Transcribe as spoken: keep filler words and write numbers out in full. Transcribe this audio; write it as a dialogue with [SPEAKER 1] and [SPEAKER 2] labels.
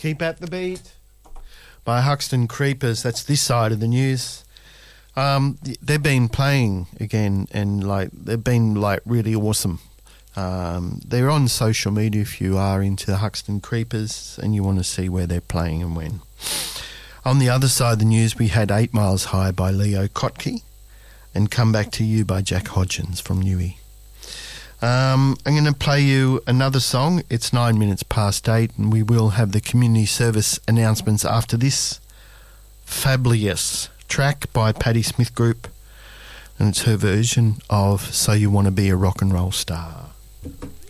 [SPEAKER 1] Keep at the Beat by Huxton Creepers. That's this side of the news. Um, they've been playing again, and like they've been like really awesome. Um, they're on social media if you are into the Huxton Creepers and you want to see where they're playing and when. On the other side of the news, we had Eight Miles High by Leo Kottke and Come Back to You by Jack Hodgins from Newey. Um, I'm going to play you another song. It's nine minutes past eight, and we will have the community service announcements after this fabulous track by Patti Smith Group, and it's her version of So You Want to Be a Rock and Roll Star.